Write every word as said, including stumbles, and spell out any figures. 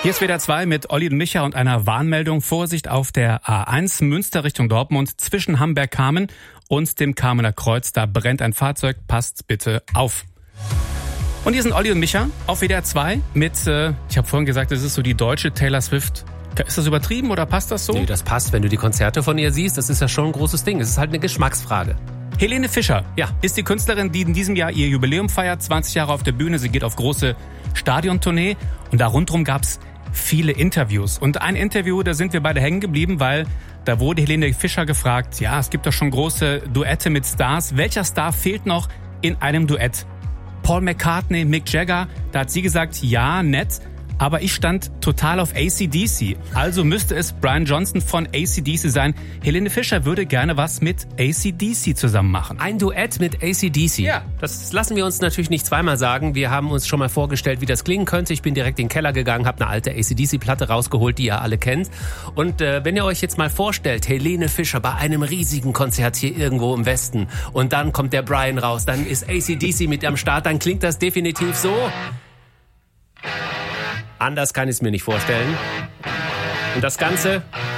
Hier ist W D R zwei mit Olli und Micha und einer Warnmeldung. Vorsicht auf der A eins Münster Richtung Dortmund zwischen Hamberg-Kamen und dem Kamener Kreuz. Da brennt ein Fahrzeug. Passt bitte auf. Und hier sind Olli und Micha auf W D R zwei mit, äh, ich habe vorhin gesagt, das ist so die deutsche Taylor Swift. Ist das übertrieben oder passt das so? Nee, das passt. Wenn du die Konzerte von ihr siehst, das ist ja schon ein großes Ding. Es ist halt eine Geschmacksfrage. Helene Fischer ja. ist die Künstlerin, die in diesem Jahr ihr Jubiläum feiert. zwanzig Jahre auf der Bühne. Sie geht auf große Stadiontournee. Und da rundherum gab's viele Interviews. Und ein Interview, da sind wir beide hängen geblieben, weil da wurde Helene Fischer gefragt, ja, es gibt doch schon große Duette mit Stars. Welcher Star fehlt noch in einem Duett? Paul McCartney, Mick Jagger. Da hat sie gesagt, ja, nett. Aber ich stand total auf A C D C. Also müsste es Brian Johnson von A C D C sein. Helene Fischer würde gerne was mit A C D C zusammen machen. Ein Duett mit A C D C? Ja. Das lassen wir uns natürlich nicht zweimal sagen. Wir haben uns schon mal vorgestellt, wie das klingen könnte. Ich bin direkt in den Keller gegangen, habe eine alte A C D C-Platte rausgeholt, die ihr alle kennt. Und äh, wenn ihr euch jetzt mal vorstellt, Helene Fischer bei einem riesigen Konzert hier irgendwo im Westen und dann kommt der Brian raus, dann ist A C D C mit am Start, dann klingt das definitiv so. Anders kann ich es mir nicht vorstellen. Und das Ganze